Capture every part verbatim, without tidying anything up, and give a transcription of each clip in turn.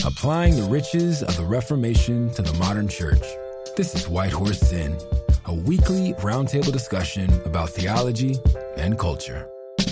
applying the riches of the Reformation to the modern church. This is White Horse Inn, a weekly roundtable discussion about theology and culture.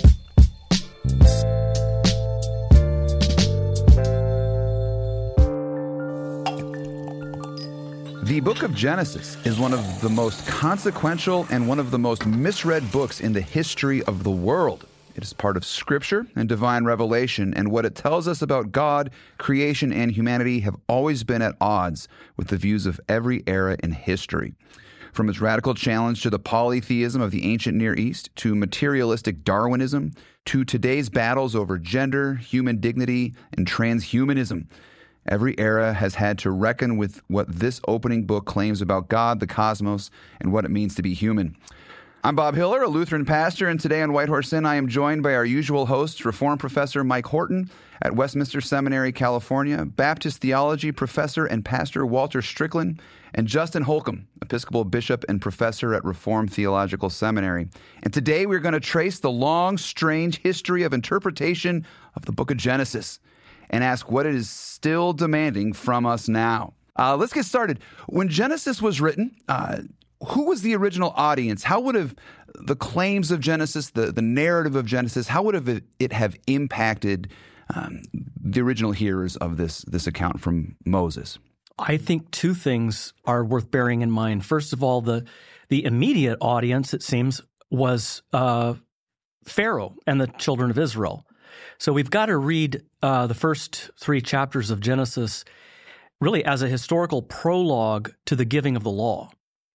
The book of Genesis is one of the most consequential and one of the most misread books in the history of the world. It is part of Scripture and divine revelation, and what it tells us about God, creation, and humanity have always been at odds with the views of every era in history. From its radical challenge to the polytheism of the ancient Near East, to materialistic Darwinism, to today's battles over gender, human dignity, and transhumanism, every era has had to reckon with what this opening book claims about God, the cosmos, and what it means to be human. I'm Bob Hiller, a Lutheran pastor, and today on White Horse Inn, I am joined by our usual hosts, Reformed Professor Mike Horton at Westminster Seminary, California, Baptist Theology Professor and Pastor Walter Strickland, and Justin Holcomb, Episcopal Bishop and Professor at Reformed Theological Seminary. And today we're going to trace the long, strange history of interpretation of the book of Genesis and ask what it is still demanding from us now. Uh, let's get started. When Genesis was written, uh, who was the original audience? How would have the claims of Genesis, the, the narrative of Genesis, how would have it, it have impacted um, the original hearers of this, this account from Moses? I think two things are worth bearing in mind. First of all, the the immediate audience, it seems, was uh, Pharaoh and the children of Israel. So we've got to read uh, the first three chapters of Genesis really as a historical prologue to the giving of the law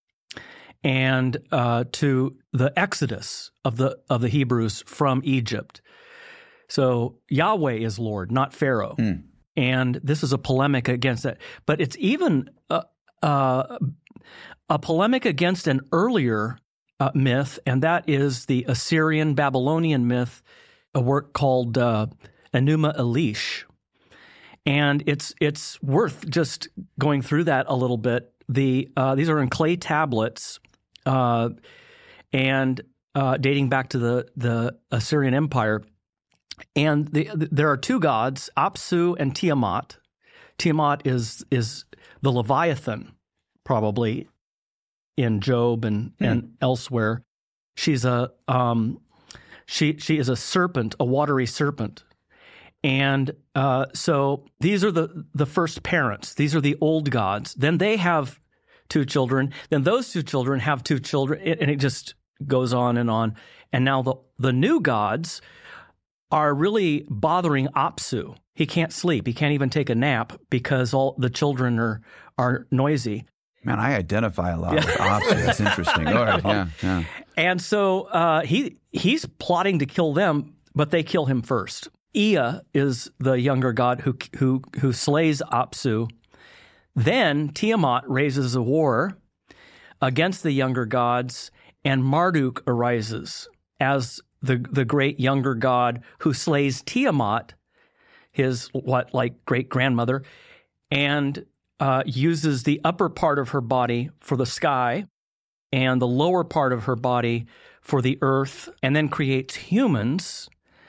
and uh, to the exodus of the of the Hebrews from Egypt. So Yahweh is Lord, not Pharaoh. Mm. And this is a polemic against that. But it's even a, a, a polemic against an earlier uh, myth, and that is the Assyrian Babylonian myth, a work called uh, Enuma Elish. And it's it's worth just going through that a little bit. The uh, these are in clay tablets, uh, and uh, dating back to the the Assyrian Empire. And the, the, there are two gods, Apsu and Tiamat. Tiamat is is the Leviathan, probably in Job and, hmm. and elsewhere. She's a um, she she is a serpent, a watery serpent. And uh, so these are the, the first parents. These are the old gods. Then they have two children. Then those two children have two children, and it just goes on and on. And now the, the new gods are really bothering Apsu. He can't sleep. He can't even take a nap because all the children are are noisy. Man, I identify a lot with Apsu. That's interesting. All right, yeah, yeah. And so uh, he he's plotting to kill them, but they kill him first. Ea is the younger god who who who slays Apsu. Then Tiamat raises a war against the younger gods, and Marduk arises as the the great younger god who slays Tiamat, his what like great grandmother, and uh, uses the upper part of her body for the sky, and the lower part of her body for the earth, and then creates humans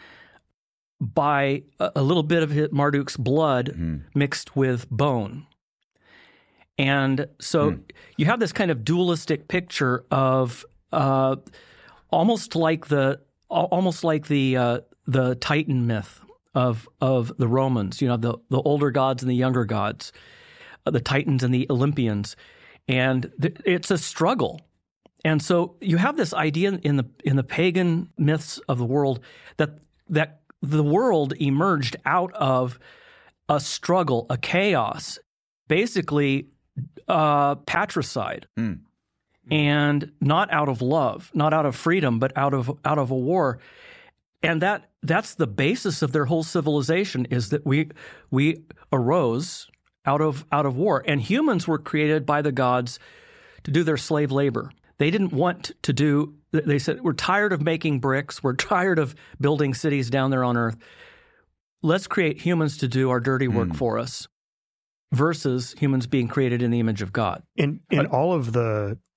by a, a little bit of Marduk's blood mm. mixed with bone. And so mm. you have this kind of dualistic picture of uh, almost like the almost like the uh, the Titan myth of of the Romans. You know, the the older gods and the younger gods, uh, the Titans and the Olympians, and th- it's a struggle. And so you have this idea in the in the pagan myths of the world that that the world emerged out of a struggle, a chaos, basically uh, patricide, mm. and not out of love, not out of freedom, but out of out of a war. And that that's the basis of their whole civilization, is that we we arose out of out of war, and humans were created by the gods to do their slave labor. They didn't want to do, they said, we're tired of making bricks. We're tired of building cities down there on earth. Let's create humans to do our dirty work mm. for us, versus humans being created in the image of God. In in all of the, or at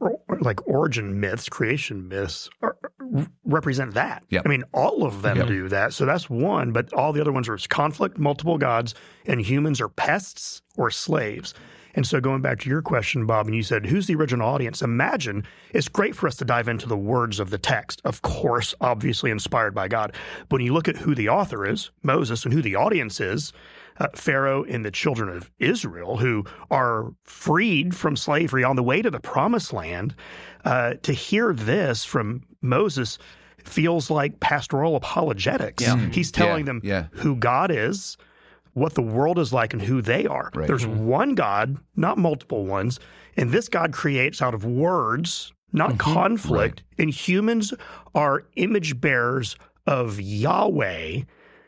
like origin myths, creation myths are, represent that. Yep. I mean, all of them Yep. do that. So that's one, but all the other ones are conflict, multiple gods, and humans are pests or slaves. And so going back to your question, Bob, and you said, who's the original audience? Imagine, it's great for us to dive into the words of the text, of course, obviously inspired by God. But when you look at who the author is, Moses, and who the audience is, uh, Pharaoh and the children of Israel, who are freed from slavery on the way to the promised land, uh, to hear this from Moses feels like pastoral apologetics. Yeah. He's telling Yeah, them yeah. who God is, what the world is like, and who they are. Right. There's one God, not multiple ones, and this God creates out of words, not conflict, and humans are image bearers of Yahweh,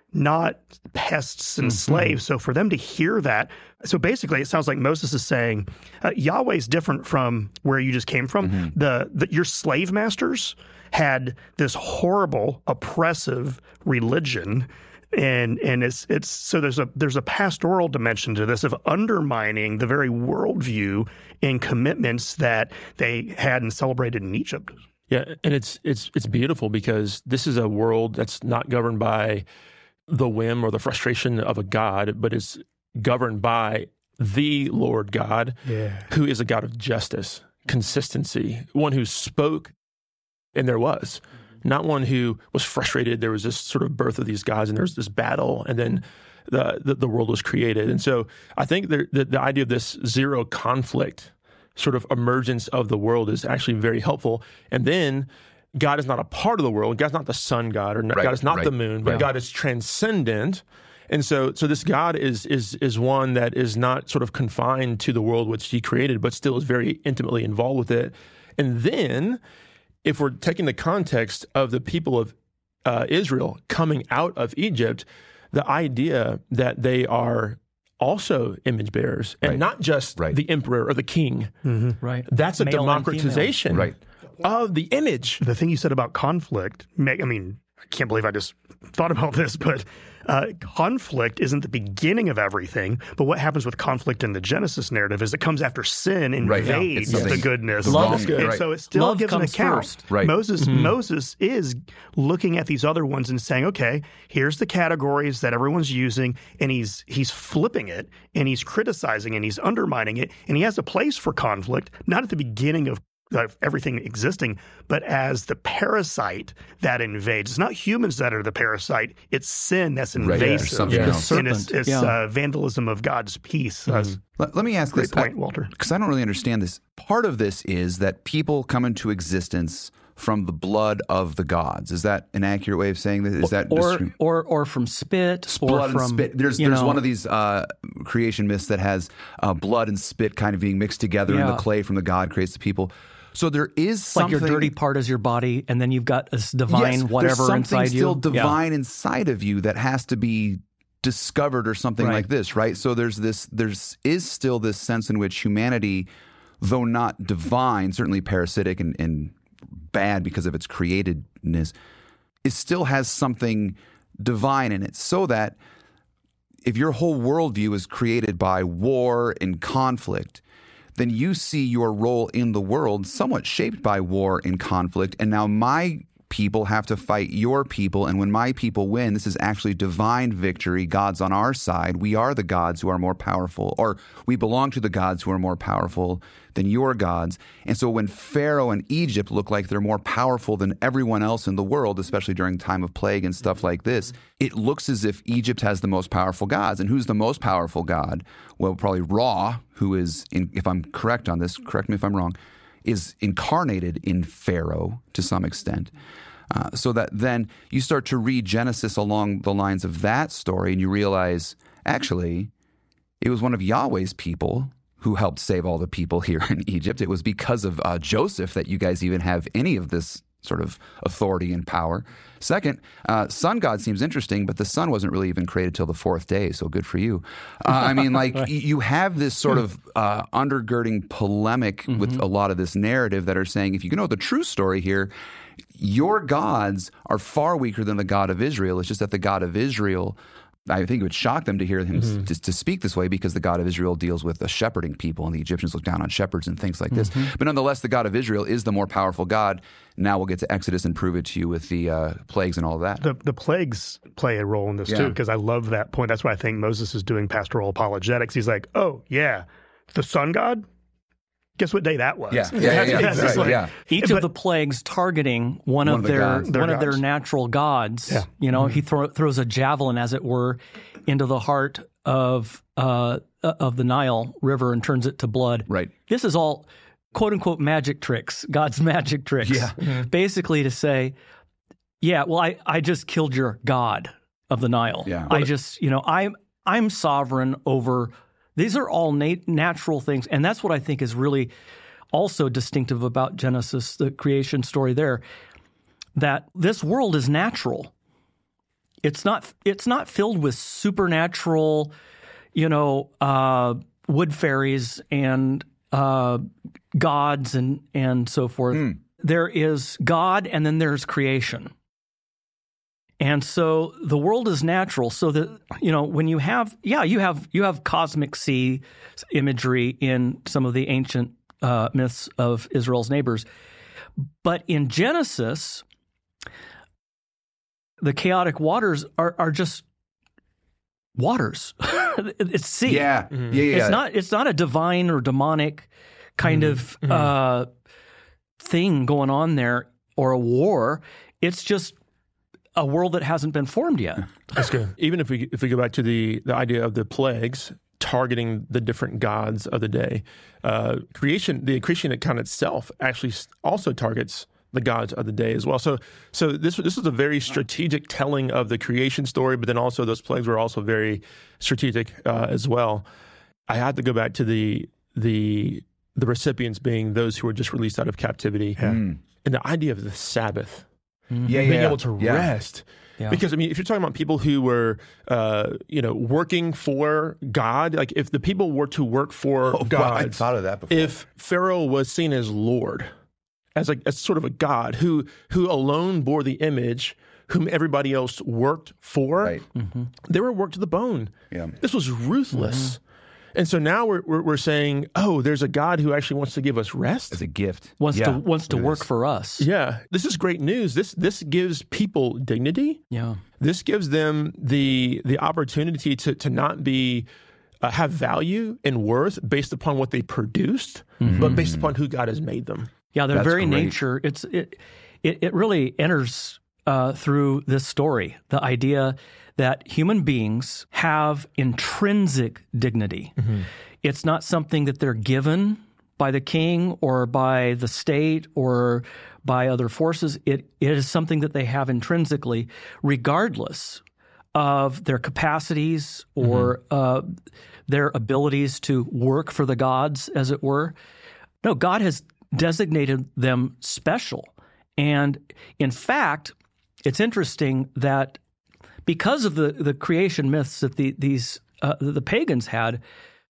not pests and slaves. So for them to hear that, so basically it sounds like Moses is saying, uh, Yahweh is different from where you just came from. The, the your slave masters had this horrible, oppressive religion. And and it's it's so there's a there's a pastoral dimension to this of undermining the very worldview and commitments that they had and celebrated in Egypt. Yeah, and it's it's it's beautiful because this is a world that's not governed by the whim or the frustration of a God, but it's governed by the Lord God, Yeah. who is a God of justice, consistency, one who spoke, and there was. Not one who was frustrated. There was this sort of birth of these gods, and there was this battle, and then the the, the world was created. And so I think the, the the idea of this zero conflict sort of emergence of the world is actually very helpful. And then God is not a part of the world. God's not the sun God, or not, Right, God is not right, the moon, but right. God is transcendent. And so, so this God is is is one that is not sort of confined to the world which He created, but still is very intimately involved with it. And then, if we're taking the context of the people of uh, Israel coming out of Egypt, the idea that they are also image bearers, and Right. not just Right. the emperor or the king. Right. That's a Male and democratization Right. of the image. The thing you said about conflict, make, I mean, I can't believe I just thought about this, but uh, conflict isn't the beginning of everything. But what happens with conflict in the Genesis narrative is it comes after sin Right. Yeah. invades It's the something- goodness. Love is good. And Right. so it still Love gives an comes account. first. Right. Moses, Moses is looking at these other ones and saying, okay, here's the categories that everyone's using, and he's he's flipping it, and he's criticizing, and he's undermining it, and he has a place for conflict, not at the beginning of of everything existing, but as the parasite that invades. It's not humans that are the parasite; it's sin that's Right. invasive. Something The else. And it's, serpent. it's yeah. uh, vandalism of God's peace. That's Let, let me ask Great this. point, Walter. Because I don't really understand this. Part of this is that people come into existence from the blood of the gods. Is that an accurate way of saying that? Is that or just- or or from spit, or blood from and spit? There's you there's know, one of these uh, creation myths that has uh, blood and spit kind of being mixed together, and Yeah. the clay from the god creates the people. So there is like something your dirty part is your body, and then you've got this divine yes, whatever there's something inside still you. Yeah. divine inside of you that has to be discovered or something Right. like this, right? So there's this there's is still this sense in which humanity, though not divine, certainly parasitic and, and bad because of its createdness, it still has something divine in it, so that if your whole worldview is created by war and conflict, then you see your role in the world somewhat shaped by war and conflict. And now my people have to fight your people. And when my people win, this is actually divine victory. God's on our side. We are the gods who are more powerful, or we belong to the gods who are more powerful than your gods. And so when Pharaoh and Egypt look like they're more powerful than everyone else in the world, especially during time of plague and stuff like this, it looks as if Egypt has the most powerful gods. And who's the most powerful god? Well, probably Ra, who is, in, if I'm correct on this, correct me if I'm wrong, is incarnated in Pharaoh to some extent. Uh, so that then you start to read Genesis along the lines of that story, and you realize, actually, it was one of Yahweh's people who helped save all the people here in Egypt. It was because of uh, Joseph that you guys even have any of this sort of authority and power. Second, uh, sun god seems interesting, but the sun wasn't really even created till the fourth day, so good for you. Uh, I mean, like, y- you have this sort of uh, undergirding polemic mm-hmm. with a lot of this narrative that are saying, if you know the true story here, your gods are far weaker than the God of Israel. It's just that the God of Israel I think it would shock them to hear him Mm-hmm. to, to speak this way, because the God of Israel deals with the shepherding people, and the Egyptians look down on shepherds and things like this. Mm-hmm. But nonetheless, the God of Israel is the more powerful God. Now we'll get to Exodus and prove it to you with the uh, plagues and all of that. The, the plagues play a role in this Yeah. too, because I love that point. That's why I think Moses is doing pastoral apologetics. He's like, oh, yeah, the sun god? Guess what day that was? Yeah, yeah, yeah, yeah, That's just right, like- yeah. Each But- of the plagues targeting one, One of of the their gods. Their one of their gods. natural gods. Yeah. You know, he throw, throws a javelin, as it were, into the heart of uh, of the Nile River and turns it to blood. Right. This is all quote unquote magic tricks, God's magic tricks. Yeah. Basically to say, yeah, well, I, I just killed your God of the Nile. Yeah. I just, you know, I'm I'm sovereign over. These are all nat- natural things, and that's what I think is really also distinctive about Genesis, the creation story there, that this world is natural. It's not it's not filled with supernatural, you know, uh, wood fairies and uh, gods and and so forth. Mm. There is God, and then there's creation. And so the world is natural. So that, you know, when you have, yeah, you have you have cosmic sea imagery in some of the ancient uh, myths of Israel's neighbors. But in Genesis, the chaotic waters are, are just waters. It's sea. Yeah, yeah, yeah. It's not it's not a divine or demonic kind of uh, thing going on there, or a war. It's just a world that hasn't been formed yet. That's good. Even if we if we go back to the the idea of the plagues targeting the different gods of the day, uh, creation, the creation account itself actually also targets the gods of the day as well. So, so this this was a very strategic telling of the creation story, but then also those plagues were also very strategic uh, as well. I had to go back to the the the recipients being those who were just released out of captivity, Mm. and the idea of the Sabbath. Yeah, Being yeah, able to yeah. rest. Yeah. Because, I mean, if you're talking about people who were, uh, you know, working for God, like if the people were to work for Oh, God, wow, I thought of that before. if Pharaoh was seen as Lord, as a as sort of a God who who alone bore the image, whom everybody else worked for, Right. they were worked to the bone. Yeah. This was ruthless. And so now we're, we're we're saying, oh, there's a God who actually wants to give us rest. As a gift. Wants Yeah. to wants to Look at work this. for us. Yeah, this is great news. This this gives people dignity. Yeah. This gives them the the opportunity to to not be uh, have value and worth based upon what they produced, but based upon who God has made them. Yeah, their That's very great. nature, it's it it, it really enters uh, through this story, the idea that human beings have intrinsic dignity. It's not something that they're given by the king or by the state or by other forces. It, it is something that they have intrinsically, regardless of their capacities or uh, their abilities to work for the gods, as it were. No, God has designated them special. And in fact, it's interesting that because of the, the creation myths that the, these uh, the pagans had,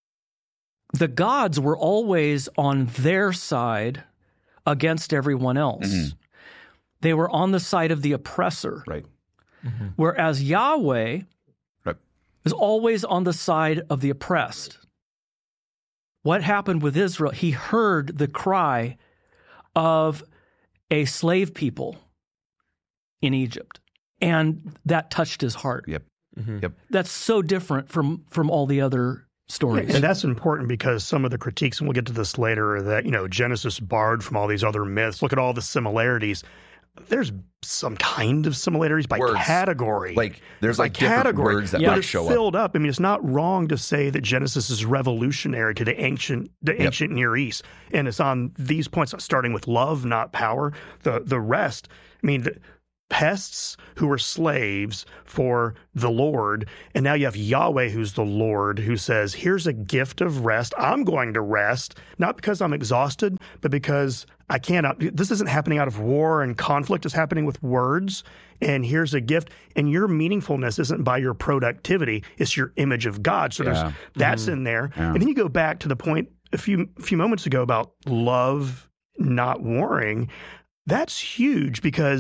the gods were always on their side against everyone else. They were on the side of the oppressor, Right. whereas Yahweh Right. is always on the side of the oppressed. What happened with Israel? He heard the cry of a slave people in Egypt, and that touched his heart. Yep. Yep. That's so different from from all the other stories. And that's important because some of the critiques, and we'll get to this later, are that, you know, Genesis borrowed from all these other myths. Look at all the similarities. There's some kind of similarities by Words. category. Like, there's by like different category. words that but might it's show filled up. I mean, it's not wrong to say that Genesis is revolutionary to the ancient, the ancient Near East, and it's on these points, starting with love, not power. The the rest. I mean. The, pests who were slaves for the Lord. And now you have Yahweh, who's the Lord, who says, here's a gift of rest. I'm going to rest, not because I'm exhausted, but because I cannot. This isn't happening out of war and conflict. It's happening with words. And here's a gift. And your meaningfulness isn't by your productivity. It's your image of God. So Yeah. there's that's in there. Yeah. And then you go back to the point a few, a few moments ago about love not warring. That's huge because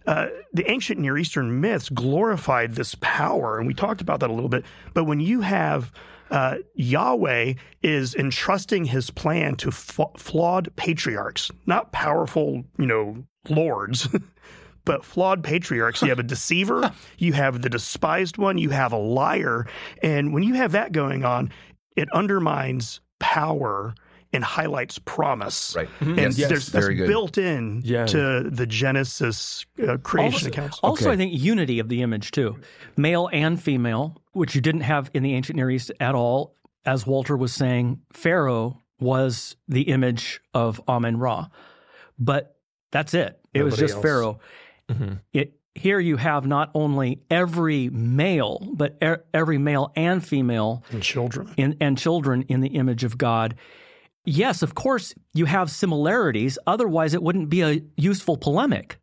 uh, the ancient Near Eastern myths glorified this power, and we talked about that a little bit. But when you have uh, Yahweh is entrusting his plan to fa- flawed patriarchs, not powerful, you know, lords, but flawed patriarchs. You have a deceiver, you have the despised one, you have a liar. And when you have that going on, it undermines power and highlights promise. Right. And Yes, yes, there's that's very good. built in Yeah. to the Genesis uh, creation Also, accounts. also Okay. I think unity of the image too, male and female, which you didn't have in the ancient Near East at all. As Walter was saying, Pharaoh was the image of Amen-Ra, but that's it. It was Nobody just else. Pharaoh. Mm-hmm. It, here you have not only every male, but er, every male and female And children. in, and children in the image of God. Yes, of course, you have similarities. Otherwise, it wouldn't be a useful polemic.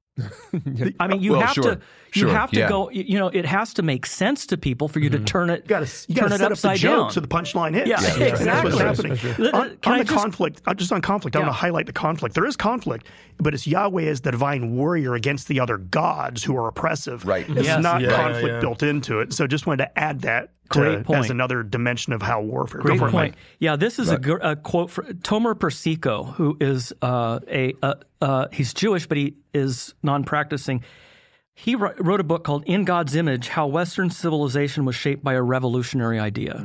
I mean, you Well, have sure, to you sure, have to yeah. go. You know, it has to make sense to people for you to turn it You got to you turn got to it set up the upside joke down. so the punchline hits. Yeah, And that's exactly. what's That's happening. true. Uh, On, can on I the just- conflict, uh, just on conflict, I Yeah. want to highlight the conflict. There is conflict, but it's Yahweh as the divine warrior against the other gods who are oppressive. Right. It's Yes. not Yeah, yeah, conflict yeah. built into it. So just wanted to add that to, Great point. as another dimension of how warfare. Great Go for it, point. Mike. Yeah, this is a, gr- a quote from Tomer Persico, who is uh, a uh, uh, he's Jewish, but he is non-practicing. He wr- wrote a book called "In God's Image: How Western Civilization Was Shaped by a Revolutionary Idea,"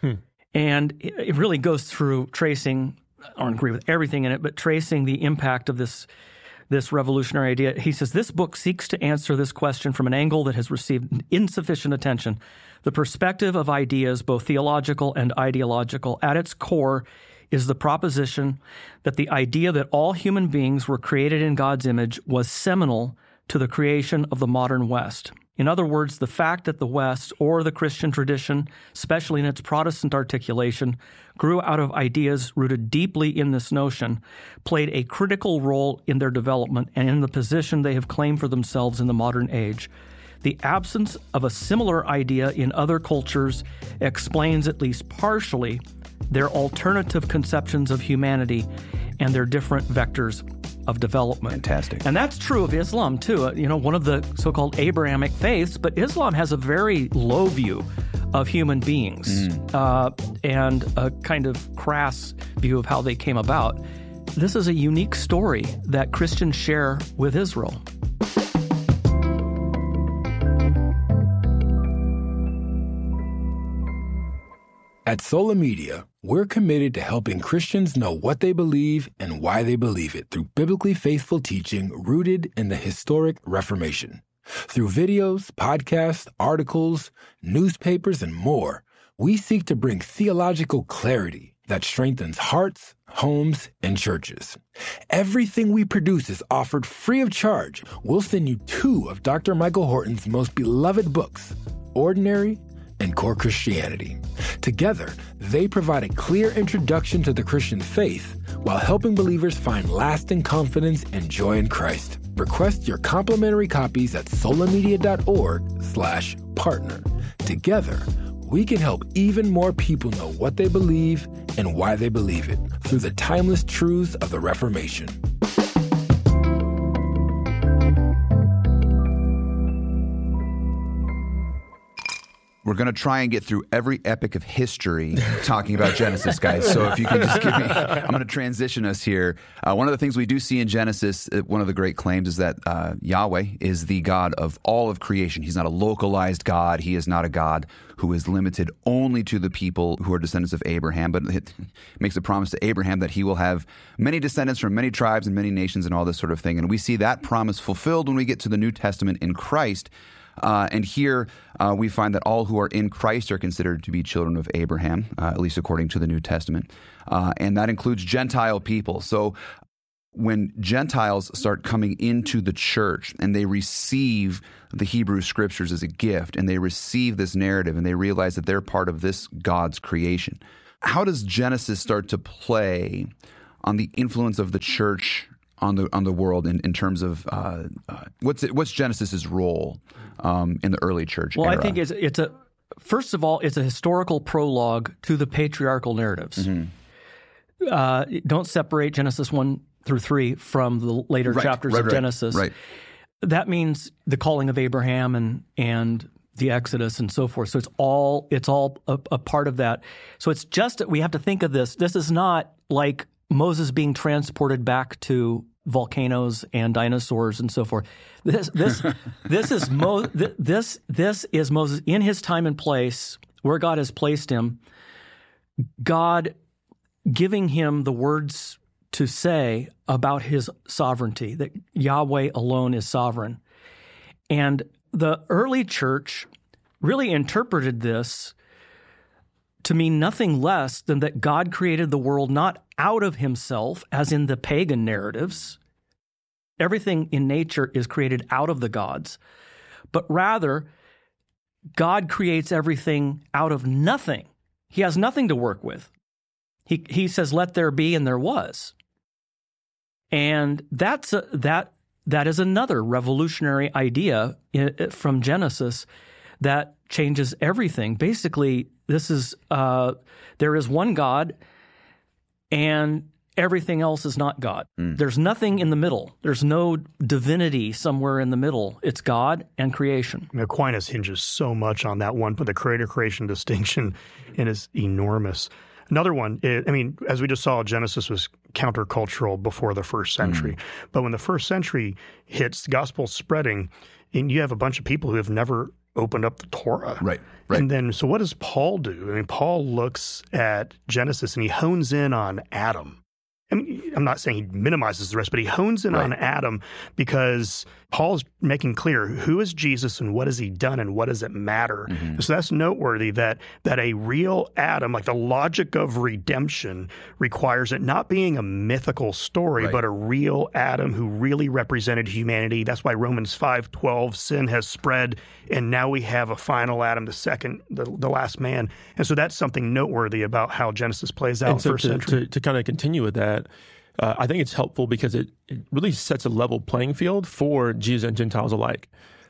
and it, it really goes through tracing. I don't agree with everything in it, but tracing the impact of this this revolutionary idea. He says, this book seeks to answer this question from an angle that has received insufficient attention. The perspective of ideas, both theological and ideological, at its core is the proposition that the idea that all human beings were created in God's image was seminal to the creation of the modern West. In other words, the fact that the West, or the Christian tradition, especially in its Protestant articulation, grew out of ideas rooted deeply in this notion, played a critical role in their development and in the position they have claimed for themselves in the modern age. The absence of a similar idea in other cultures explains, at least partially, their alternative conceptions of humanity and their different vectors of development. Fantastic. And that's true of Islam, too. Uh, You know, one of the so-called Abrahamic faiths, but Islam has a very low view of human beings uh, and a kind of crass view of how they came about. This is a unique story that Christians share with Israel. At Sola Media, we're committed to helping Christians know what they believe and why they believe it through biblically faithful teaching rooted in the historic Reformation. Through videos, podcasts, articles, newspapers, and more, we seek to bring theological clarity that strengthens hearts, homes, and churches. Everything we produce is offered free of charge. We'll send you two of Doctor Michael Horton's most beloved books, Ordinary and Core Christianity. Together, they provide a clear introduction to the Christian faith while helping believers find lasting confidence and joy in Christ. Request your complimentary copies at solamedia.org slash partner. Together, we can help even more people know what they believe and why they believe it through the timeless truths of the Reformation. We're going to try and get through every epic of history talking about Genesis, guys. So if you can just give me, I'm going to transition us here. Uh, one of the things we do see in Genesis, uh, one of the great claims is that uh, Yahweh is the God of all of creation. He's not a localized God. He is not a God who is limited only to the people who are descendants of Abraham, but it makes a promise to Abraham that he will have many descendants from many tribes and many nations and all this sort of thing. And we see that promise fulfilled when we get to the New Testament in Christ. Uh, and here uh, we find that all who are in Christ are considered to be children of Abraham, uh, at least according to the New Testament. Uh, and that includes Gentile people. So when Gentiles start coming into the church and they receive the Hebrew Scriptures as a gift and they receive this narrative and they realize that they're part of this God's creation, how does Genesis start to play on the influence of the church on the on the world in, in terms of uh, uh, what's it, what's Genesis's role um, in the early church Well, era? I think it's, it's a first of all, it's a historical prologue to the patriarchal narratives. Mm-hmm. Uh, don't separate Genesis one through three from the later Right, chapters right, of right, Genesis. right. that means the calling of Abraham and and the Exodus and so forth. So it's all it's all a, a part of that. So it's just we have to think of this. This is not like Moses being transported back to volcanoes and dinosaurs and so forth. This this this is Mo, this this is Moses in his time and place where God has placed him. God giving him the words to say about his sovereignty, that Yahweh alone is sovereign. And the early church really interpreted this to mean nothing less than that God created the world not out of himself, as in the pagan narratives. Everything in nature is created out of the gods, but rather God creates everything out of nothing. He has nothing to work with. He he says, "Let there be," and there was. And that's a, that that is another revolutionary idea in, from Genesis that changes everything. Basically, this is uh, there is one God, and everything else is not God. Mm. There's nothing in the middle. There's no divinity somewhere in the middle. It's God and creation. Aquinas hinges so much on that one, but the creator-creation distinction is enormous. Another one, is, I mean, as we just saw, Genesis was countercultural before the first century. Mm. But when the first century hits, the gospel's spreading, and you have a bunch of people who have never opened up the Torah. Right, right. And then, so what does Paul do? I mean, Paul looks at Genesis and he hones in on Adam. I mean, I'm not saying he minimizes the rest, but he hones in right. on Adam because Paul's making clear who is Jesus and what has he done and what does it matter. Mm-hmm. So that's noteworthy that that a real Adam, like the logic of redemption, requires it not being a mythical story, right. but a real Adam who really represented humanity. That's why Romans five twelve, sin has spread, and now we have a final Adam, the second, the, the last man. And so that's something noteworthy about how Genesis plays out and in so first to, century. To, to kind of continue with that, Uh, I think it's helpful because it, it really sets a level playing field for Jews and Gentiles alike,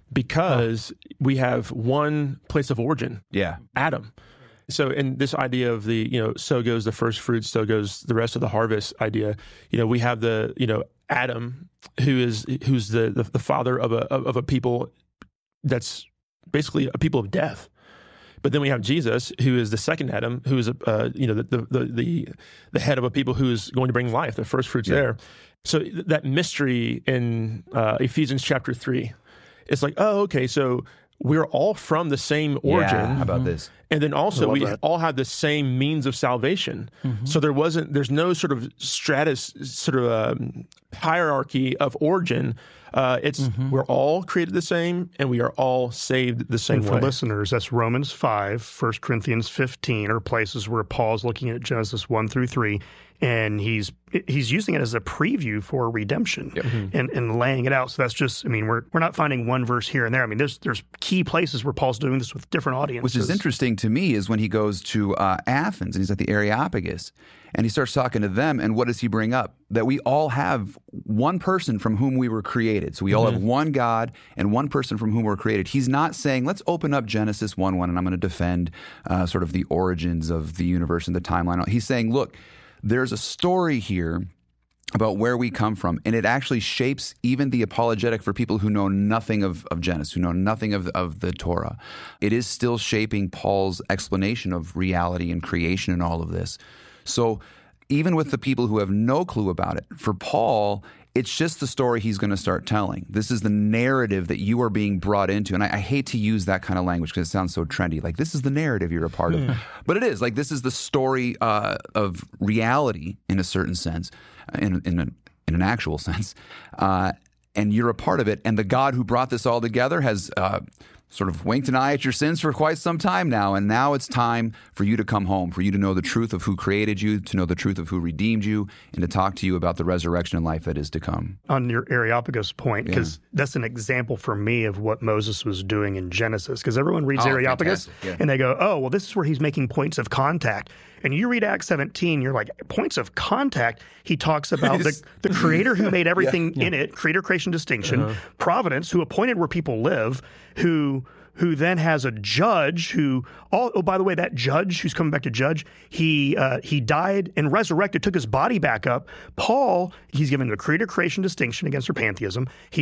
because oh. we have one place of origin, yeah, Adam. So in this idea of the, you know, so goes the first fruits, so goes the rest of the harvest idea, you know, we have the, you know, Adam, who is who's the the, the father of a of a people that's basically a people of death. But then we have Jesus, who is the second Adam, who is, uh, you know, the, the the the head of a people who is going to bring life, the first fruits yeah. there. So that mystery in uh, Ephesians chapter three, it's like, oh, okay, so we're all from the same origin. Yeah, how about this? And then also we that. all have the same means of salvation. Mm-hmm. So there wasn't, there's no sort of stratus, sort of um, hierarchy of origin. Uh, it's mm-hmm. we're all created the same, and we are all saved the same and for way. For listeners, that's Romans five, First Corinthians fifteen, are places where Paul's looking at Genesis one through three, and he's he's using it as a preview for redemption yep. mm-hmm. and, and laying it out. So that's just, I mean, we're we're not finding one verse here and there. I mean, there's there's key places where Paul's doing this with different audiences. Which is interesting to me is when he goes to uh, Athens and he's at the Areopagus, and he starts talking to them, and what does he bring up? That we all have one person from whom we were created. So we all mm-hmm. have one God and one person from whom we're created. He's not saying, let's open up Genesis one one, and I'm going to defend uh, sort of the origins of the universe and the timeline. He's saying, look, there's a story here about where we come from, and it actually shapes even the apologetic for people who know nothing of, of Genesis, who know nothing of, of the Torah. It is still shaping Paul's explanation of reality and creation and all of this. So even with the people who have no clue about it, for Paul, it's just the story he's going to start telling. This is the narrative that you are being brought into. And I, I hate to use that kind of language because it sounds so trendy. Like, this is the narrative you're a part of. But it is. Like, this is the story uh, of reality in a certain sense, in, in, a, in an actual sense. Uh, and you're a part of it. And the God who brought this all together has uh, sort of winked an eye at your sins for quite some time now. And now it's time for you to come home, for you to know the truth of who created you, to know the truth of who redeemed you, and to talk to you about the resurrection and life that is to come. On your Areopagus point, because yeah. that's an example for me of what Moses was doing in Genesis, because everyone reads oh, Areopagus yeah. and they go, oh, well, this is where he's making points of contact. And you read Acts seventeen, you're like, points of contact. He talks about the, the creator who made everything yeah, yeah. in it, creator, creation, distinction, uh-huh. providence, who appointed where people live, who who then has a judge who, all, oh, by the way, that judge who's coming back to judge, he uh, he died and resurrected, took his body back up. Paul, he's given the creator, creation, distinction against her pantheism. He's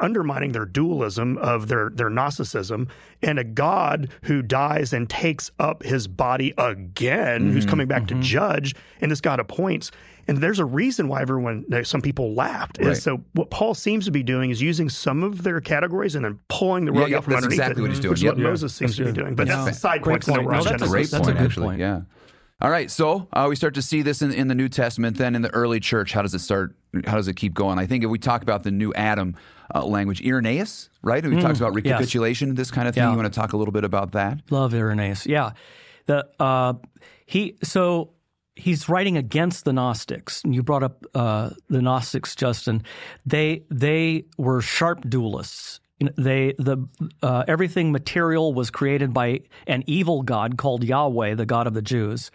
undermining their dualism of their, their Gnosticism, and a God who dies and takes up his body again, mm-hmm, who's coming back mm-hmm. to judge, and this God appoints. And there's a reason why everyone, some people laughed. Right. Is so what Paul seems to be doing is using some of their categories and then pulling the rug yeah, out from that's underneath exactly it, what he's doing. which is yep. what Moses seems to be doing. But yeah. that's a side Great point. point. No, that's a great that's point, a good actually. point. Yeah. All right, so uh, we start to see this in, in the New Testament. Then in the early church, how does it start? How does it keep going? I think if we talk about the new Adam uh, language, Irenaeus, right? Who mm, talks about recapitulation, yes. this kind of thing. Yeah. You want to talk a little bit about that? Love Irenaeus. Yeah, the uh, he so. He's writing against the Gnostics. And you brought up uh, the Gnostics, Justin. They they were sharp dualists. They the uh, everything material was created by an evil god called Yahweh, the God of the Jews,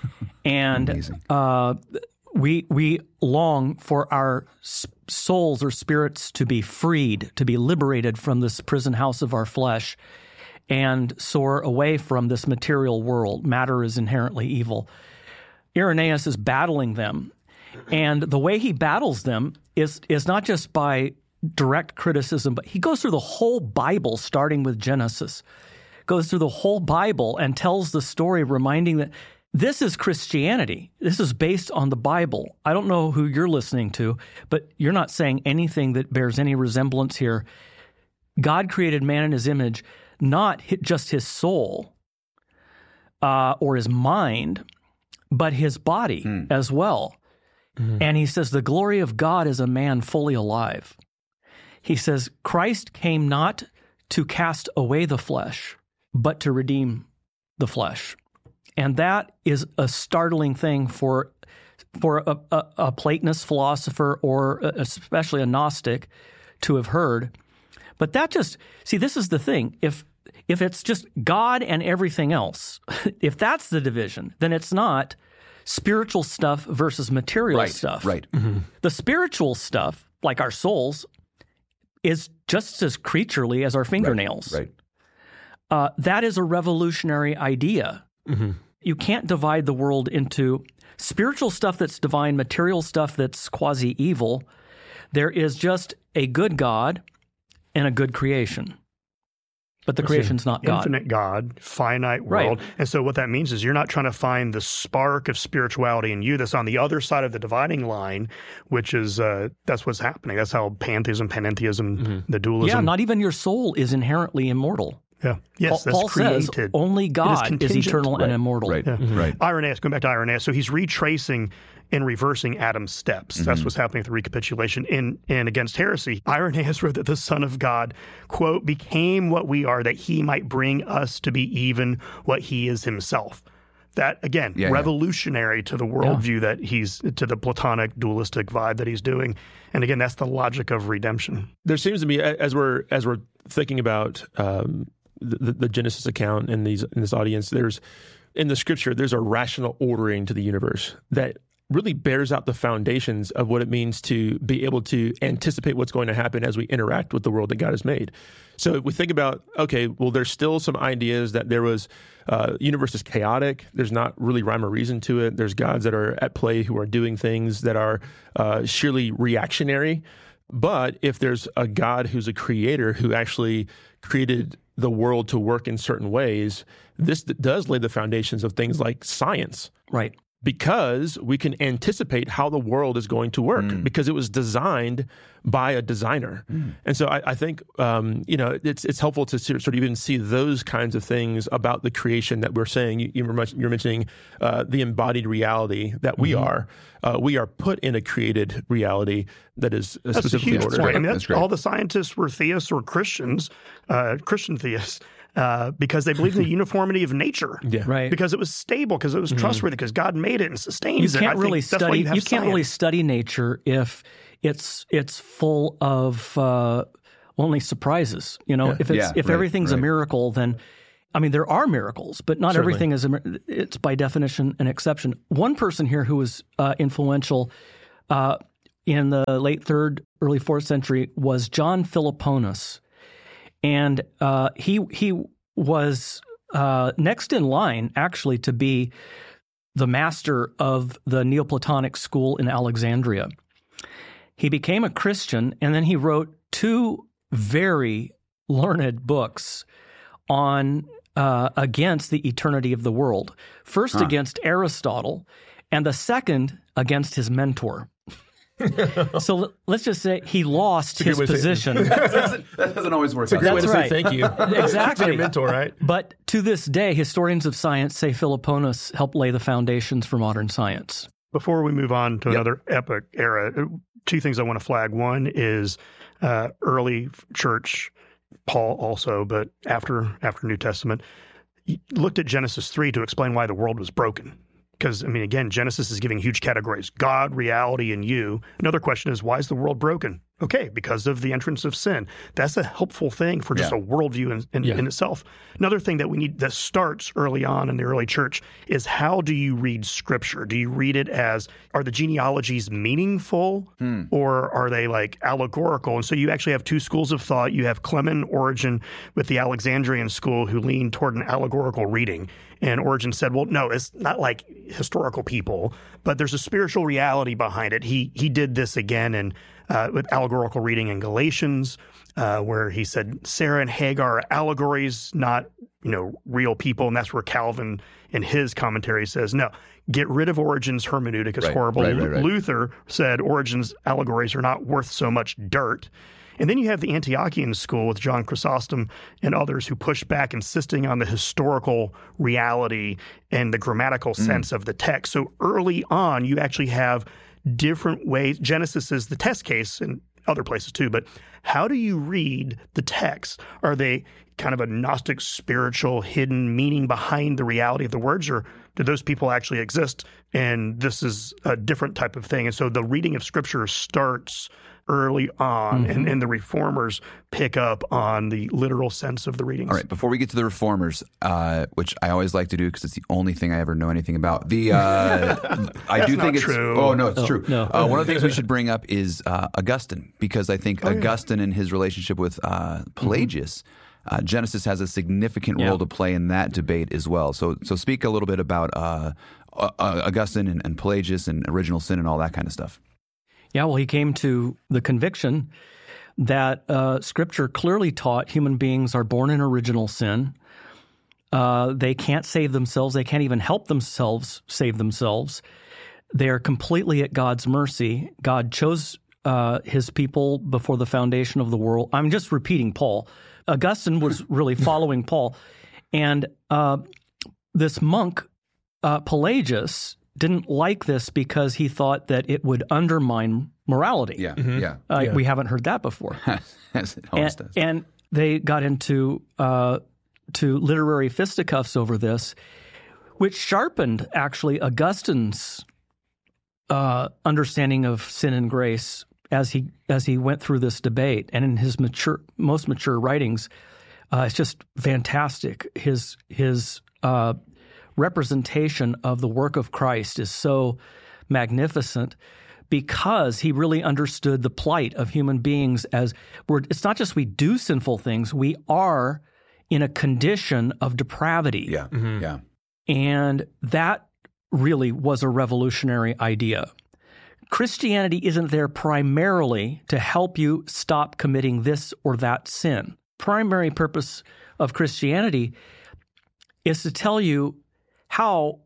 and uh, we we long for our souls or spirits to be freed, to be liberated from this prison house of our flesh, and soar away from this material world. Matter is inherently evil. Irenaeus is battling them, and the way he battles them is is not just by direct criticism, but he goes through the whole Bible, starting with Genesis, goes through the whole Bible and tells the story, reminding that this is Christianity. This is based on the Bible. I don't know who you're listening to, but you're not saying anything that bears any resemblance here. God created man in his image, not just his soul uh, or his mind, but his body hmm. as well. Mm-hmm. And he says, the glory of God is a man fully alive. He says, Christ came not to cast away the flesh, but to redeem the flesh. And that is a startling thing for, for a, a, a Platonist philosopher or especially a Gnostic to have heard. But that just, see, this is the thing. If If it's just God and everything else, if that's the division, then it's not spiritual stuff versus material right, stuff. Right. Mm-hmm. The spiritual stuff, like our souls, is just as creaturely as our fingernails. Right. right. Uh, that is a revolutionary idea. Mm-hmm. You can't divide the world into spiritual stuff that's divine, material stuff that's quasi-evil. There is just a good God and a good creation. But the creation's not God. Infinite God, finite world. Right. And so what that means is you're not trying to find the spark of spirituality in you that's on the other side of the dividing line, which is, uh, that's what's happening. That's how pantheism, panentheism, mm-hmm. the dualism. Yeah, not even your soul is inherently immortal. Yeah. Yes, Paul, that's Paul created. says only God is, is eternal right. and immortal. Right, yeah. mm-hmm. right. Irenaeus, going back to Irenaeus, so he's retracing and reversing Adam's steps. Mm-hmm. That's what's happening with the recapitulation. In, in Against Heresy, Irenaeus wrote that the Son of God, quote, became what we are, that he might bring us to be even what he is himself. That, again, yeah, revolutionary yeah. to the worldview yeah. that he's, to the Platonic dualistic vibe that he's doing. And again, that's the logic of redemption. There seems to be, as we're as we're thinking about um, the, the Genesis account in these in this audience, there's in the scripture, there's a rational ordering to the universe that really bears out the foundations of what it means to be able to anticipate what's going to happen as we interact with the world that God has made. So if we think about, okay, well, there's still some ideas that there was, uh, universe is chaotic. There's not really rhyme or reason to it. There's gods that are at play who are doing things that are uh, sheerly reactionary. But if there's a God who's a creator who actually created the world to work in certain ways, this does lay the foundations of things like science. Right. Because we can anticipate how the world is going to work mm. because it was designed by a designer. Mm. And so I, I think, um, you know, it's it's helpful to sort of even see those kinds of things about the creation that we're saying. You, you're mentioning uh, the embodied reality that we mm-hmm. are. Uh, we are put in a created reality that is uh, that's specifically a huge ordered. Point. I mean, that's, that's all the scientists were theists or Christians, uh, Christian theists. Uh, because they believed in the uniformity of nature, yeah. right? Because it was stable, because it was mm-hmm. trustworthy, because God made it and sustains you it. Can't I really think study, that's why you have you can't science. really study nature if it's it's full of uh, only surprises. You know, yeah. if it's yeah, if right, everything's right. a miracle, then I mean there are miracles, but not Certainly. everything is. A, it's by definition an exception. One person here who was uh, influential uh, in the late third, early fourth century was John Philoponus, and uh, he he. was uh, next in line, actually, to be the master of the Neoplatonic school in Alexandria. He became a Christian, and then he wrote two very learned books on uh, against the eternity of the world. First huh. against Aristotle, and the second against his mentor. So let's just say he lost his position. that, doesn't, that doesn't always work out. That's That's right. right. Thank you. Exactly. Your mentor, right? But to this day, historians of science say Philoponus helped lay the foundations for modern science. Before we move on to yep. another epic era, two things I want to flag. One is uh, early church, Paul also, but after after New Testament, looked at Genesis three to explain why the world was broken. Because, I mean, again, Genesis is giving huge categories: God, reality, and you. Another question is, why is the world broken? Okay, because of the entrance of sin. That's a helpful thing for just yeah. a worldview in, in, yeah. in itself. Another thing that we need that starts early on in the early church is, how do you read Scripture? Do you read it as, are the genealogies meaningful hmm. or are they like allegorical? And so you actually have two schools of thought. You have Clement, Origen with the Alexandrian school, who leaned toward an allegorical reading. And Origen said, well, no, it's not like historical people, but there's a spiritual reality behind it. He he did this again in uh, with allegorical reading in Galatians, uh, where he said Sarah and Hagar are allegories, not, you know, real people. And that's where Calvin in his commentary says, no, get rid of Origen's hermeneutic. It's right, horrible. Right, right, right. Luther said Origen's allegories are not worth so much dirt. And then you have the Antiochian school with John Chrysostom and others who push back, insisting on the historical reality and the grammatical mm. sense of the text. So early on, you actually have different ways. Genesis is the test case, and other places too, but how do you read the text? Are they kind of a Gnostic, spiritual, hidden meaning behind the reality of the words, or do those people actually exist? And this is a different type of thing. And so the reading of Scripture starts early on, mm-hmm. and, and the Reformers pick up on the literal sense of the readings. All right, before we get to the Reformers, uh, which I always like to do because it's the only thing I ever know anything about. The uh, I do think it's true. Oh no, it's oh, true. No. Uh, one of the things we should bring up is uh, Augustine, because I think oh, Augustine yeah. and his relationship with uh, Pelagius. Mm-hmm. Uh, Genesis has a significant yeah. role to play in that debate as well. So, so speak a little bit about uh, uh, Augustine and, and Pelagius and original sin and all that kind of stuff. Yeah, well, he came to the conviction that uh, Scripture clearly taught human beings are born in original sin. Uh, they can't save themselves. They can't even help themselves save themselves. They are completely at God's mercy. God chose uh, his people before the foundation of the world. I'm just repeating Paul. Augustine was really following Paul. And uh, this monk, uh, Pelagius, didn't like this because he thought that it would undermine morality. Yeah, mm-hmm. yeah. Uh, yeah. We haven't heard that before. As it always and, does. And they got into uh, to literary fisticuffs over this, which sharpened actually Augustine's uh, understanding of sin and grace as he as he went through this debate. And in his mature, most mature writings, uh, it's just fantastic. His his uh, representation of the work of Christ is so magnificent because he really understood the plight of human beings as we're, it's not just we do sinful things, we are in a condition of depravity. Yeah, mm-hmm. yeah. And that really was a revolutionary idea. Christianity isn't there primarily to help you stop committing this or that sin. Primary purpose of Christianity is to tell you how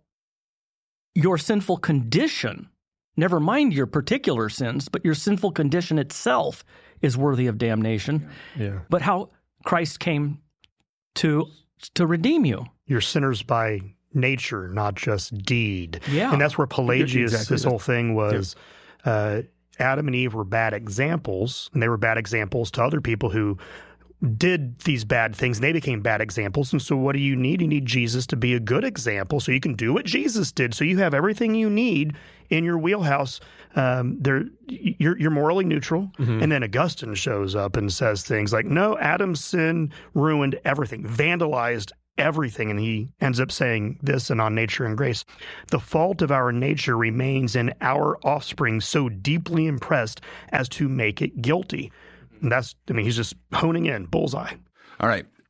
your sinful condition, never mind your particular sins, but your sinful condition itself is worthy of damnation. Yeah. But how Christ came to to redeem you. You're sinners by nature, not just deed. Yeah. And that's where Pelagius, Exactly. his whole thing was yeah. uh, Adam and Eve were bad examples, and they were bad examples to other people who did these bad things, and they became bad examples. And so what do you need? You need Jesus to be a good example so you can do what Jesus did. So you have everything you need in your wheelhouse. Um, there, you're, you're morally neutral. Mm-hmm. And then Augustine shows up and says things like, no, Adam's sin ruined everything, vandalized everything. And he ends up saying this and on Nature and Grace: the fault of our nature remains in our offspring so deeply impressed as to make it guilty. And that's, I mean, he's just honing in, bullseye. All right.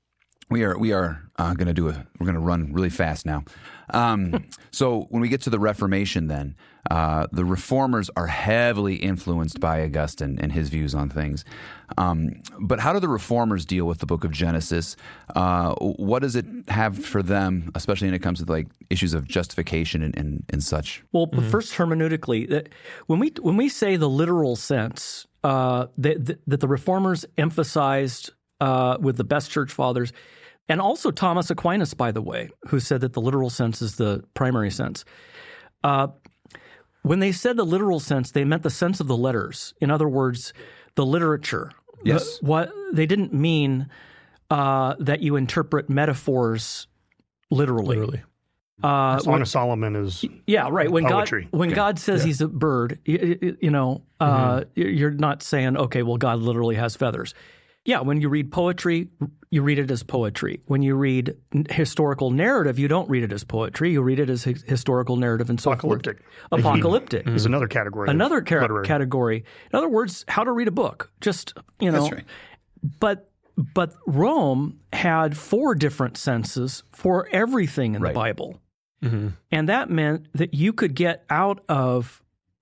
We are we are uh, going to do a we're going to run really fast now. Um, so when we get to the Reformation, then uh, the Reformers are heavily influenced by Augustine and his views on things. Um, but how do the Reformers deal with the Book of Genesis? Uh, what does it have for them, especially when it comes to like issues of justification and and, and such? Well, mm-hmm. first hermeneutically, that when we when we say the literal sense uh, that, that that the Reformers emphasized uh, with the best church fathers. And also Thomas Aquinas, by the way, who said that the literal sense is the primary sense. Uh, when they said the literal sense, they meant the sense of the letters. In other words, the literature. Yes. The, what they didn't mean uh, that you interpret metaphors literally. Literally. Uh, Song when, of Solomon is yeah, right. When poetry. God when Okay. God says Yeah. he's a bird, you, you know, uh, mm-hmm. you're not saying, okay, well, God literally has feathers. Yeah, when you read poetry, you read it as poetry. When you read historical narrative, you don't read it as poetry. You read it as hi- historical narrative and so apocalyptic. forth. Apocalyptic. Is another category. of Another ca- literary. category. In other words, how to read a book. Just, you know. That's right. But but Rome had four different senses for everything in Right. the Bible. Mm-hmm. And that meant that you could get out of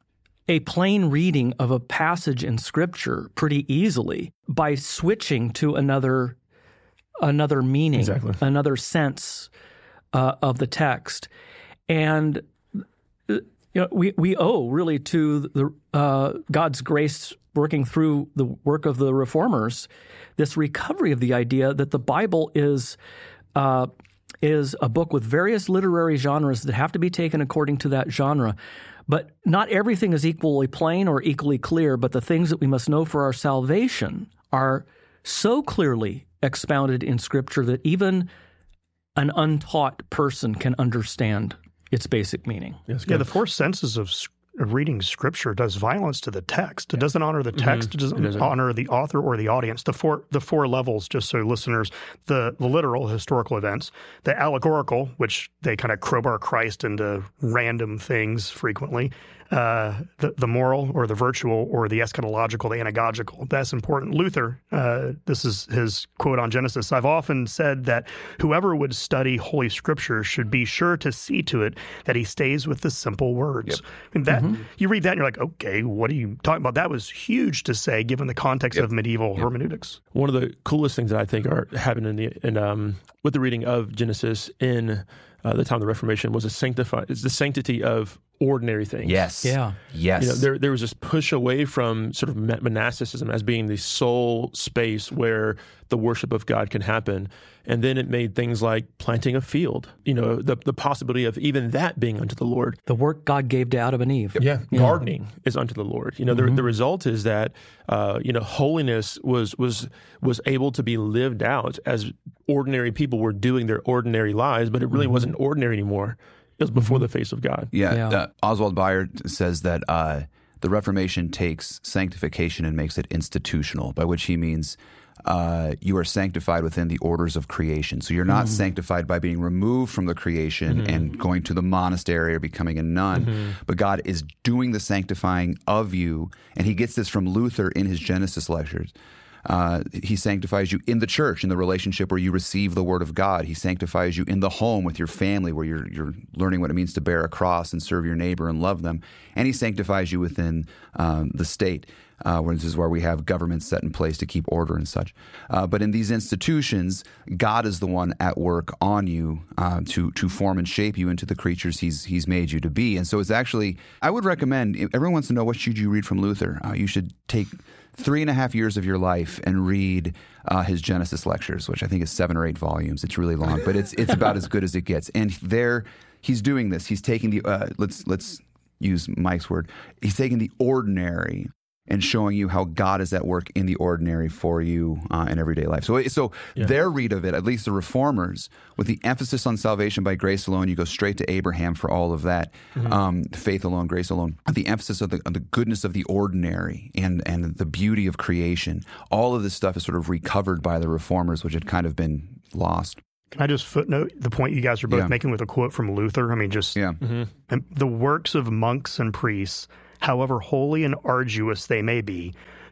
a plain reading of a passage in Scripture pretty easily by switching to another another meaning, Exactly. another sense uh, of the text. And you know, we we owe really to the uh, God's grace working through the work of the Reformers this recovery of the idea that the Bible is uh, is a book with various literary genres that have to be taken according to that genre. But not everything is equally plain or equally clear, but the things that we must know for our salvation are so clearly expounded in Scripture that even an untaught person can understand its basic meaning. Yes, Yeah, the four senses of, s- of reading Scripture does violence to the text. It doesn't honor the text. Mm-hmm. It doesn't It doesn't. honor the author or the audience. The four the four levels, just so listeners, the, the literal historical events, the allegorical, which they kind of crowbar Christ into random things frequently, uh, the, the moral or the virtual or the eschatological, the anagogical. That's important. Luther, uh, this is his quote on Genesis, I've often said that whoever would study Holy Scripture should be sure to see to it that he stays with the simple words. And that Mm-hmm. you read that and you're like, okay, what are you talking about? That was huge to say given the context Yep. of medieval Yep. hermeneutics. One of the coolest things that I think are happening in the in um with the reading of Genesis in uh, the time of the Reformation was a sanctify is the sanctity of ordinary things. Yes. Yeah. Yes. You know, there there was this push away from sort of monasticism as being the sole space where the worship of God can happen. And then it made things like planting a field, you know, the, the possibility of even that being unto the Lord. The work God gave to Adam and Eve. Yeah, gardening is unto the Lord. You know, the, the result is that uh, you know holiness was was was able to be lived out as ordinary people were doing their ordinary lives, but it really wasn't ordinary anymore. It was before the face of God. Yeah, Yeah. Uh, Oswald Bayer says that uh, the Reformation takes sanctification and makes it institutional, by which he means uh, you are sanctified within the orders of creation. So you're not Mm-hmm. sanctified by being removed from the creation Mm-hmm. and going to the monastery or becoming a nun, Mm-hmm. but God is doing the sanctifying of you, and he gets this from Luther in his Genesis lectures. Uh, he sanctifies you in the church, in the relationship where you receive the word of God. He sanctifies you in the home with your family, where you're you're learning what it means to bear a cross and serve your neighbor and love them. And he sanctifies you within um, the state, uh, where this is where we have governments set in place to keep order and such. Uh, but in these institutions, God is the one at work on you uh, to to form and shape you into the creatures He's He's made you to be. And so it's actually, I would recommend, if everyone wants to know what should you read from Luther, uh, you should take three and a half years of your life and read uh, his Genesis lectures, which I think is seven or eight volumes. It's really long, but it's it's about as good as it gets. And there, he's doing this. He's taking the uh, let's let's use Mike's word. He's taking the ordinary and showing you how God is at work in the ordinary for you uh, in everyday life. So, so Yeah. their read of it, at least the Reformers, with the emphasis on salvation by grace alone, you go straight to Abraham for all of that. Mm-hmm. Um, faith alone, grace alone. The emphasis of the, on the goodness of the ordinary and and the beauty of creation. All of this stuff is sort of recovered by the Reformers, which had kind of been lost. Can I just footnote the point you guys are both Yeah. making with a quote from Luther? I mean, just Yeah. and the works of monks and priests, however holy and arduous they may be,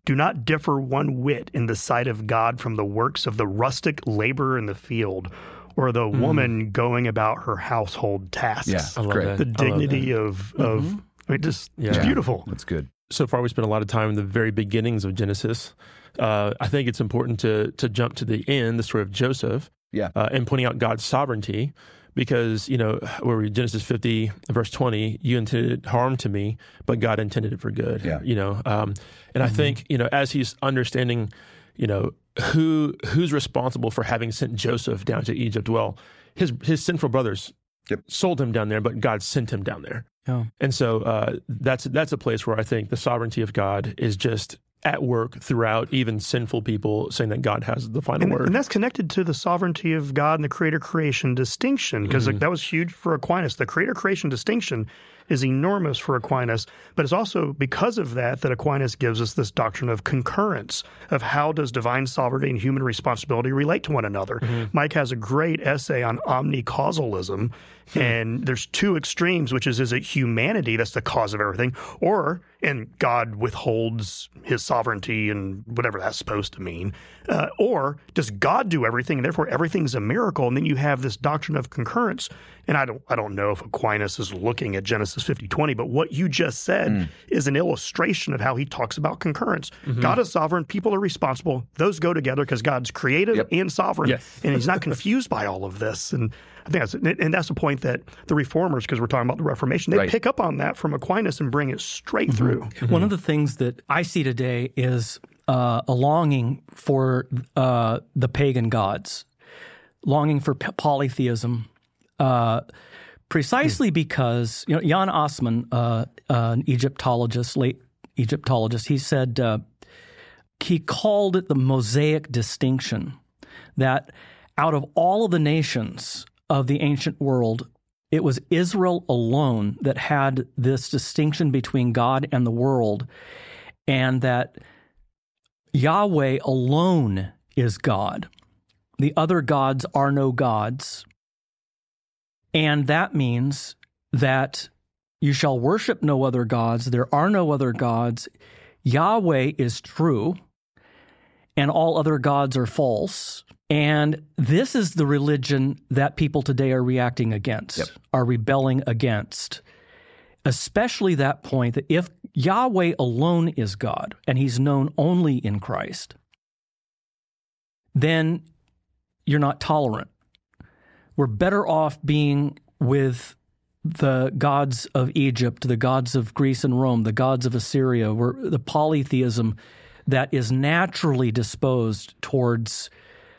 do not differ one whit in the sight of God from the works of the rustic laborer in the field, or the mm. woman going about her household tasks. Yeah, I love great. that. The dignity of, of mm-hmm. I mean, just, yeah. it's beautiful. That's good. So far, we spent a lot of time in the very beginnings of Genesis. Uh, I think it's important to to jump to the end, the story of Joseph, yeah, uh, and pointing out God's sovereignty. Because, you know, where we Genesis fifty, verse twenty, you intended harm to me, but God intended it for good. Yeah. You know, um, and mm-hmm. I think, you know, as he's understanding, you know, who who's responsible for having sent Joseph down to Egypt, well, his his sinful brothers yep. sold him down there, but God sent him down there. Oh. And so uh, that's that's a place where I think the sovereignty of God is just at work throughout, even sinful people saying that God has the final and, word. And that's connected to the sovereignty of God and the creator-creation distinction, because mm-hmm. like, that was huge for Aquinas. The creator-creation distinction is enormous for Aquinas, but it's also because of that that Aquinas gives us this doctrine of concurrence, of how does divine sovereignty and human responsibility relate to one another. Mm-hmm. Mike has a great essay on omnicausalism, hmm. and there's two extremes, which is, is it humanity that's the cause of everything, or, and God withholds his sovereignty and whatever that's supposed to mean, uh, or does God do everything and therefore everything's a miracle? And then you have this doctrine of concurrence. And I don't I don't know if Aquinas is looking at Genesis fifty twenty, but what you just said mm. is an illustration of how he talks about concurrence. Mm-hmm. God is sovereign, people are responsible. Those go together because God's creative yep. and sovereign, yes. and he's not confused by all of this. And I think that's and that's the point that the Reformers, because we're talking about the Reformation, they right. pick up on that from Aquinas and bring it straight mm-hmm. through. Mm-hmm. One of the things that I see today is uh, a longing for uh, the pagan gods, longing for p- polytheism. Uh, precisely because, you know, Jan Assmann, uh, uh, an Egyptologist, late Egyptologist, he said, uh, he called it the Mosaic distinction, that out of all of the nations of the ancient world, it was Israel alone that had this distinction between God and the world, and that Yahweh alone is God. The other gods are no gods. And that means that you shall worship no other gods. There are no other gods. Yahweh is true, and all other gods are false. And this is the religion that people today are reacting against, yep. are rebelling against, especially that point that if Yahweh alone is God, and he's known only in Christ, then you're not tolerant. We're better off being with the gods of Egypt, the gods of Greece and Rome, the gods of Assyria, where the polytheism that is naturally disposed towards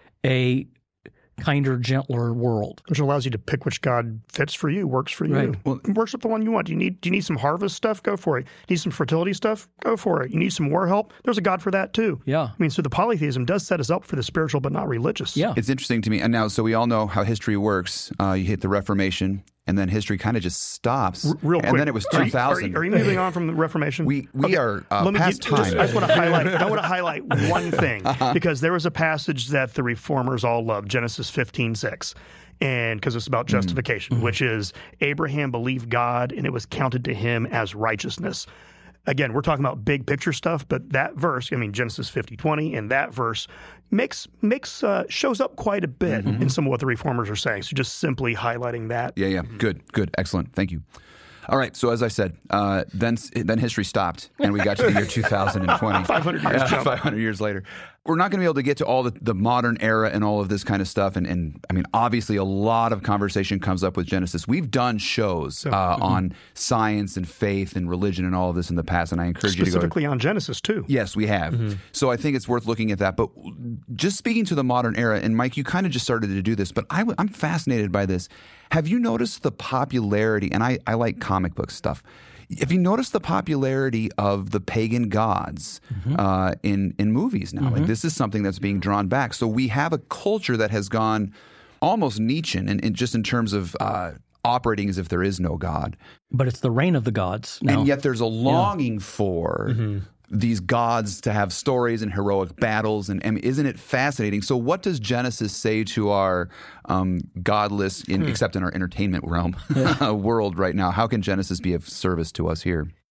a kinder, gentler world. Which allows you to pick which God fits for you, works for you. Right. Well, worship the one you want. Do you need do you need some harvest stuff? Go for it. Do you need some fertility stuff? Go for it. You need some war help? There's a God for that too. Yeah. I mean, so the polytheism does set us up for the spiritual but not religious. Yeah. It's interesting to me. And now, so we all know how history works. Uh, you hit the Reformation, and then history kind of just stops. R- real quick. And then it was two thousand. Are you, are you, are you moving on from the Reformation? We we okay. are uh, Let me past get, time. Just, I just want to highlight. I want to highlight one thing uh-huh. because there was a passage that the Reformers all love, Genesis fifteen six, and because it's about justification, mm-hmm. which is Abraham believed God, and it was counted to him as righteousness. Again, we're talking about big picture stuff, but that verse, I mean, Genesis fifty twenty, and that verse makes makes uh, shows up quite a bit mm-hmm. in some of what the Reformers are saying. So just simply highlighting that. Yeah, yeah. Good, good. Excellent. Thank you. All right. So as I said, uh, then then history stopped, and we got to the year two thousand twenty. five hundred years uh, five hundred years later. We're not going to be able to get to all the, the modern era and all of this kind of stuff. And, and I mean, obviously, a lot of conversation comes up with Genesis. We've done shows uh, mm-hmm. on science and faith and religion and all of this in the past, and I encourage you to go. Specifically on Genesis, too. Yes, we have. Mm-hmm. So I think it's worth looking at that. But just speaking to the modern era, and Mike, you kind of just started to do this, but I, I'm fascinated by this. Have you noticed the popularity, and I, I like comic book stuff, have you noticed the popularity of the pagan gods mm-hmm. uh, in, in movies now? Mm-hmm. Like, this is something that's being drawn back. So we have a culture that has gone almost Nietzschean, and, and just in terms of uh, operating as if there is no God. But it's the reign of the gods now. And yet there's a longing yeah. for mm-hmm. these gods to have stories and heroic battles. And, and isn't it fascinating? So what does Genesis say to our um, godless, in, hmm. except in our entertainment realm, yeah. world right now? How can Genesis be of service to us here?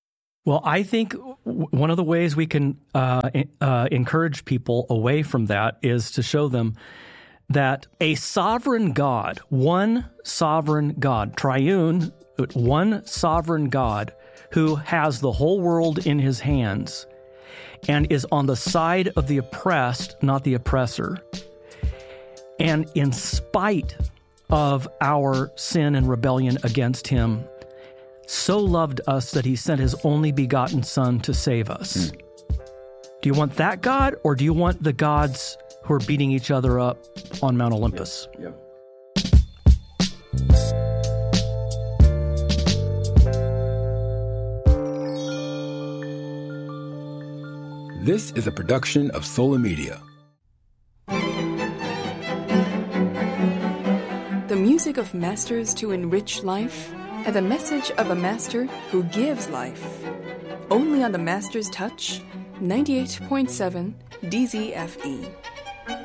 Well, I think w- one of the ways we can uh, uh, encourage people away from that is to show them that a sovereign God, one sovereign God, triune, one sovereign God who has the whole world in his hands and is on the side of the oppressed, not the oppressor. And in spite of our sin and rebellion against him, so loved us that he sent his only begotten Son to save us. Mm. Do you want that God, or do you want the gods who are beating each other up on Mount Olympus? Yeah. This is a production of Solar Media. The music of masters to enrich life, and the message of a master who gives life. Only on the Master's Touch, ninety-eight point seven D Z F E.